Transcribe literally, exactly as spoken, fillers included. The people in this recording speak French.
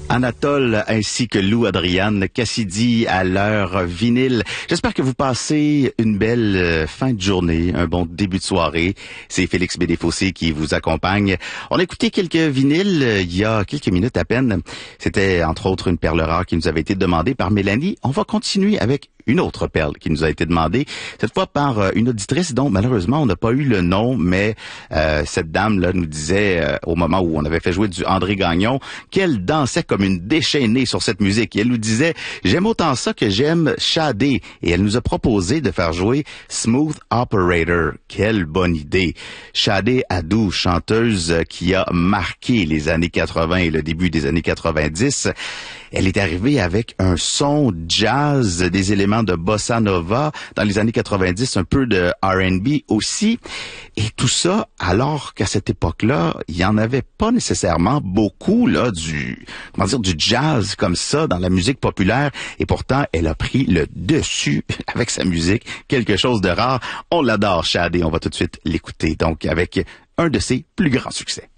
Anatole ainsi que Lou Adriane, Cassidy à l'heure vinyle. J'espère que vous passez une belle fin de journée, un bon début de soirée. C'est Félix Bédéfossé qui vous accompagne. On a écouté quelques vinyles il y a quelques minutes à peine. C'était entre autres une perle rare qui nous avait été demandée par Mélanie. On va continuer avec une autre perle qui nous a été demandée, cette fois par une auditrice dont malheureusement on n'a pas eu le nom, mais euh, cette dame-là nous disait euh, au moment où on avait fait jouer du André Gagnon qu'elle dansait comme une déchaînée sur cette musique. Et elle nous disait « J'aime autant ça que j'aime Shadé ». Et elle nous a proposé de faire jouer Smooth Operator. Quelle bonne idée! Shadé Adou, chanteuse qui a marqué les années quatre-vingts et le début des années quatre-vingt-dix. Elle est arrivée avec un son jazz, des éléments de bossa nova, dans les années quatre-vingt-dix, un peu de R and B aussi. Et tout ça, alors qu'à cette époque-là, il y en avait pas nécessairement beaucoup, là, du, comment dire, du jazz comme ça dans la musique populaire. Et pourtant, elle a pris le dessus avec sa musique. Quelque chose de rare. On l'adore, Shadé. On va tout de suite l'écouter. Donc, avec un de ses plus grands succès.